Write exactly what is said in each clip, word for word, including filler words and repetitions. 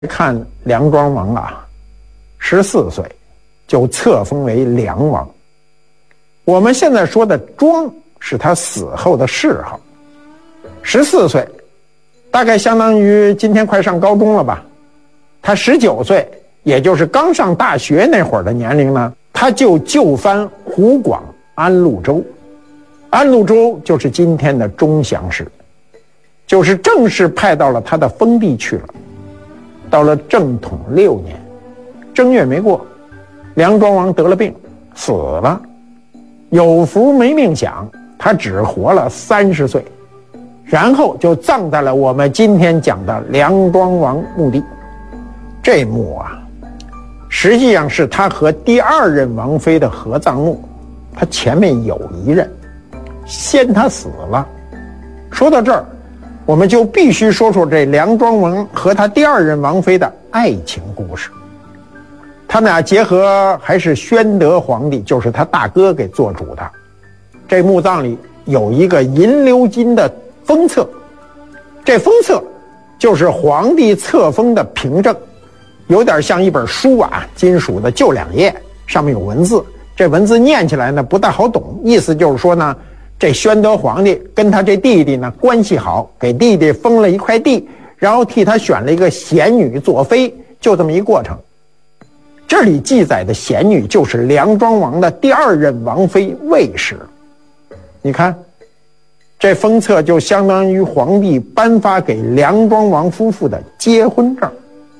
看梁庄王啊，十四岁就册封为梁王。我们现在说的庄是他死后的谥号。十四岁，大概相当于今天快上高中了吧。他十九岁，也就是刚上大学那会儿的年龄呢，他就就藩湖广安陆州。安陆州就是今天的钟祥市，就是正式派到了他的封地去了。到了正统六年，正月没过，梁庄王得了病，死了。有福没命享，他只活了三十岁，然后就葬在了我们今天讲的梁庄王墓地。这墓啊，实际上是他和第二任王妃的合葬墓，他前面有一任，先他死了。说到这儿，我们就必须说说这梁庄王和他第二任王妃的爱情故事。他们俩结合还是宣德皇帝，就是他大哥给做主的。这墓葬里有一个银鎏金的封册，这封册就是皇帝册封的凭证，有点像一本书啊，金属的，就两页，上面有文字。这文字念起来呢不大好懂，意思就是说呢，这宣德皇帝跟他这弟弟呢关系好，给弟弟封了一块地，然后替他选了一个贤女做妃，就这么一过程。这里记载的贤女就是梁庄王的第二任王妃魏氏。你看，这封册就相当于皇帝颁发给梁庄王夫妇的结婚证。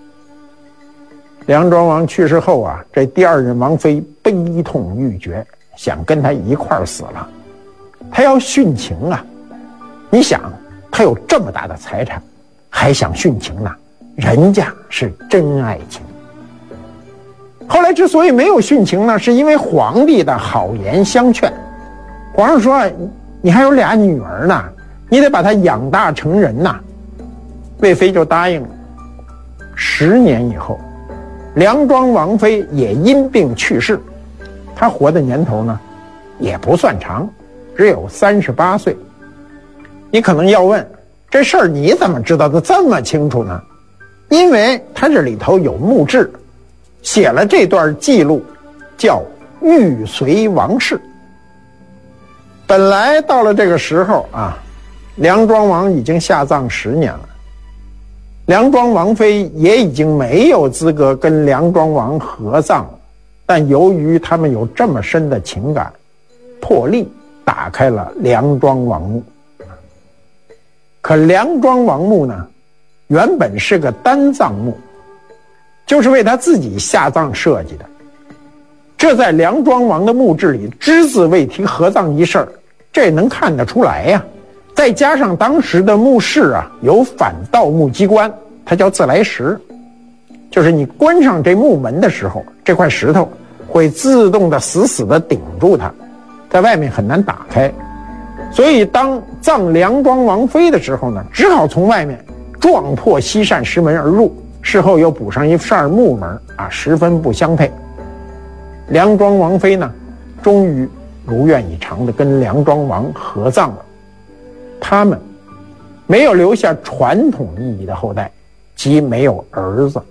梁庄王去世后啊，这第二任王妃悲痛欲绝，想跟他一块儿死了。他要殉情啊！你想，他有这么大的财产，还想殉情呢？人家是真爱情。后来之所以没有殉情呢，是因为皇帝的好言相劝。皇上说：“你还有俩女儿呢，你得把她养大成人呐。”魏妃就答应了。十年以后，梁庄王妃也因病去世。她活的年头呢，也不算长，只有三十八岁。你可能要问，这事儿你怎么知道的这么清楚呢？因为他这里头有墓志，写了这段记录，叫玉随王氏。本来到了这个时候啊，梁庄王已经下葬十年了，梁庄王妃也已经没有资格跟梁庄王合葬了，但由于他们有这么深的情感，破例打开了梁庄王墓。可梁庄王墓呢，原本是个单葬墓，就是为他自己下葬设计的。这在梁庄王的墓志里只字未提合葬一事儿，这能看得出来呀。再加上当时的墓室啊有反盗墓机关，它叫自来石，就是你关上这墓门的时候，这块石头会自动的死死的顶住它，在外面很难打开。所以当葬梁庄王妃的时候呢，只好从外面撞破西扇石门而入，事后又补上一扇木门啊，十分不相配。梁庄王妃呢，终于如愿以偿的跟梁庄王合葬了。他们没有留下传统意义的后代，即没有儿子。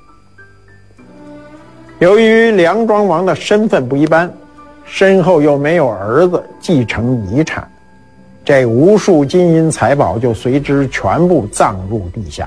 由于梁庄王的身份不一般，身后又没有儿子继承遗产，这无数金银财宝就随之全部葬入地下。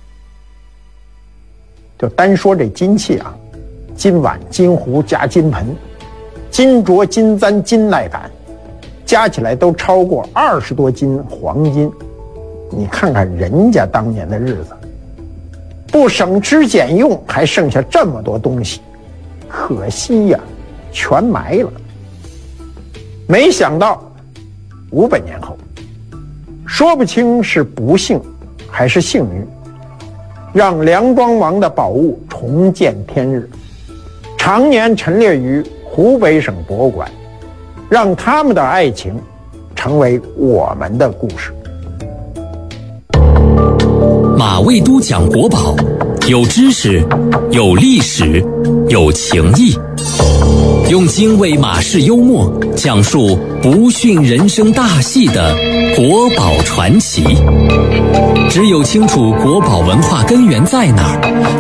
就单说这金器啊，金碗、金壶加金盆，金镯、金簪、金赖板，加起来都超过二十多斤黄金。你看看人家当年的日子，不省吃俭用，还剩下这么多东西，可惜呀，全埋了。没想到五百年后，说不清是不幸还是幸运，让梁庄王的宝物重见天日，常年陈列于湖北省博物馆，让他们的爱情成为我们的故事。 马未都讲国宝，有知识，有历史，有情谊。 用精卫马式幽默讲述不逊人生大戏的国宝传奇。只有清楚国宝文化根源在哪儿，